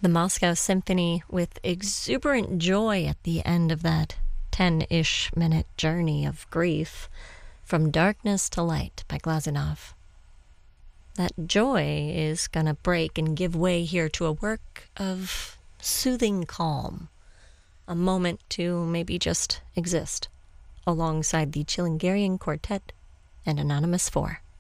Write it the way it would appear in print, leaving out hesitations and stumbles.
The Moscow Symphony with exuberant joy at the end of that 10-ish minute journey of grief from darkness to light by Glazunov. That joy is gonna break and give way here to a work of soothing calm, a moment to maybe just exist alongside the Chilingarian Quartet and Anonymous 4.